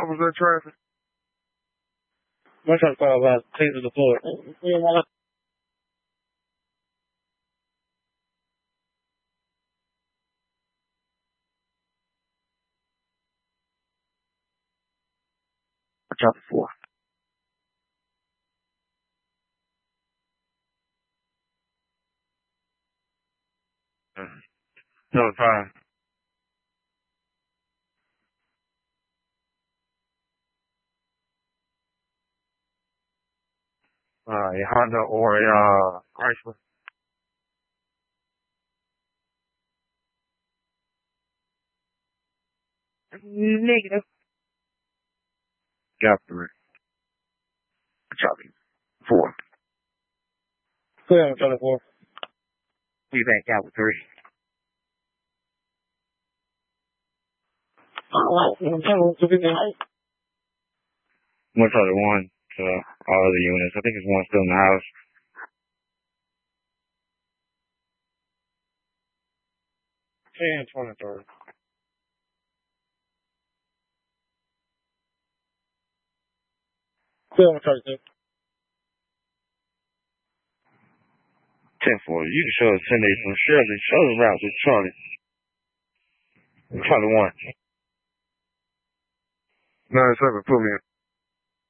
What was that traffic? I'm trying to find about things to the floor. Chopper 4. No, 5. A Honda or a Chrysler. Negative. Got 3. Chopper 4. Clear on Charlie 4. We back out with 3. One Charlie 1 to all of the units. I think there's one still in the house. And 23. Clear on Charlie 2. 10-4. You can show us 10 days from Shirley. Show the route to Charlie. Charlie 1. 9-7. Put me in.